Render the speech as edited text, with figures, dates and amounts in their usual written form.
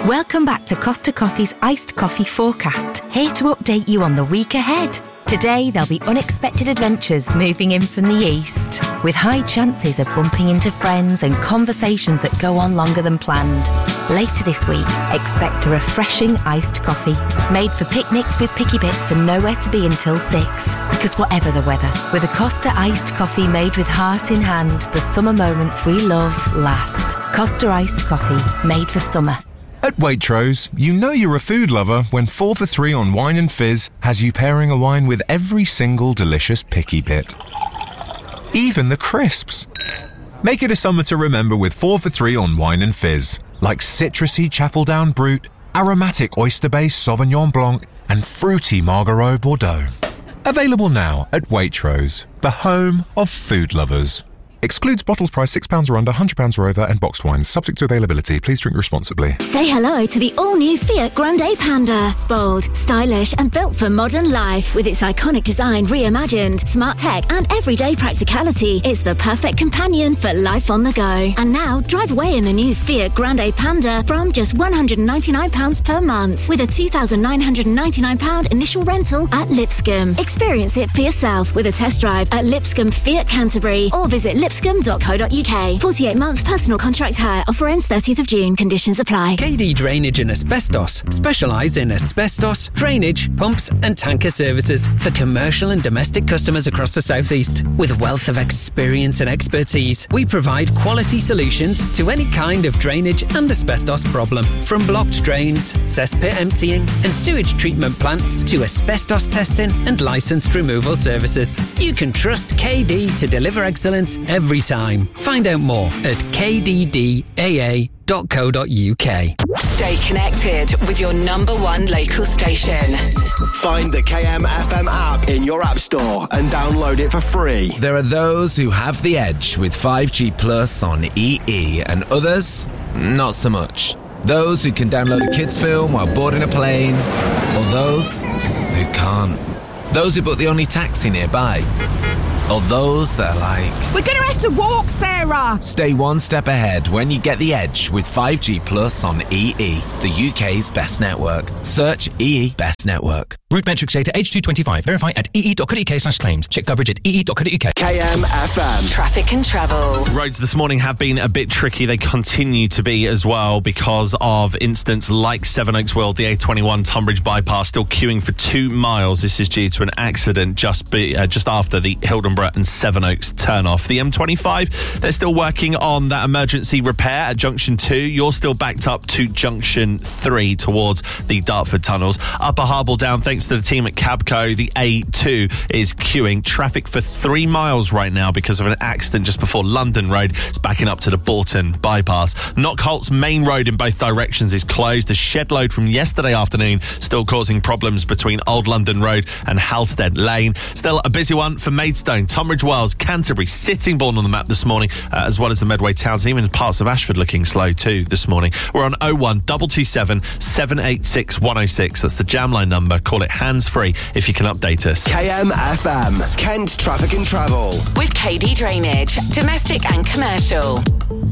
Welcome back to Costa Coffee's Iced Coffee Forecast, here to update you on the week ahead. Today, there'll be unexpected adventures moving in from the east, with high chances of bumping into friends and conversations that go on longer than planned. Later this week, expect a refreshing iced coffee, made for picnics with picky bits and nowhere to be until 6. Because whatever the weather, with a Costa iced coffee made with heart in hand, the summer moments we love last. Costa iced coffee, made for summer. At Waitrose, you know you're a food lover when 4 for 3 on wine and fizz has you pairing a wine with every single delicious picky bit. Even the crisps. Make it a summer to remember with 4 for 3 on wine and fizz, like citrusy Chapeldown Brut, aromatic oyster-based Sauvignon Blanc, and fruity Margariot Bordeaux. Available now at Waitrose, the home of food lovers. Excludes bottles priced £6 or under, £100 or over, and boxed wines. Subject to availability. Please drink responsibly. Say hello to the all-new Fiat Grande Panda. Bold, stylish, and built for modern life. With its iconic design reimagined, smart tech, and everyday practicality, it's the perfect companion for life on the go. And now, drive away in the new Fiat Grande Panda from just £199 per month, with a £2,999 initial rental at Lipscomb. Experience it for yourself with a test drive at Lipscomb Fiat Canterbury, or visit lipscomb.co.uk. 48-month personal contract hire. Offer ends 30th of June. Conditions apply. KD Drainage and Asbestos specialise in asbestos, drainage, pumps and tanker services for commercial and domestic customers across the southeast. With a wealth of experience and expertise, we provide quality solutions to any kind of drainage and asbestos problem. From blocked drains, cesspit emptying and sewage treatment plants to asbestos testing and licensed removal services. You can trust KD to deliver excellence every time. Find out more at kddaa.co.uk. Stay connected with your number one local station. Find the KMFM app in your app store and download it for free. There are those who have the edge with 5G Plus on EE and others, not so much. Those who can download a kids film while boarding a plane, or those who can't. Those who book the only taxi nearby. Or those that are like, we're going to have to walk, Sarah! Stay one step ahead when you get the edge with 5G Plus on EE, the UK's best network. Search EE Best Network. Route metrics data H225. Verify at ee.co.uk/claims. Check coverage at ee.co.uk. KMFM. Traffic and travel. Roads this morning have been a bit tricky. They continue to be as well because of incidents like Sevenoaks World, the A21 Tunbridge bypass, still queuing for 2 miles. This is due to an accident just after the Hildenborough and Sevenoaks turn-off. The M25, they're still working on that emergency repair at Junction 2. You're still backed up to Junction 3 towards the Dartford tunnels. Upper Harble down thanks to the team at Cabco. The A2 is queuing. Traffic for 3 miles right now because of an accident just before London Road. It's backing up to the Bolton bypass. Knockholt's main road in both directions is closed. A shed load from yesterday afternoon still causing problems between Old London Road and Halstead Lane. Still a busy one for Maidstone, Tunbridge Wells, Canterbury, Sittingbourne on the map this morning, as well as the Medway towns, even parts of Ashford looking slow too this morning. We're on 01 227 786 106. That's the jam line number. Call it hands-free if you can update us. KMFM, Kent Traffic and Travel. With KD Drainage, domestic and commercial.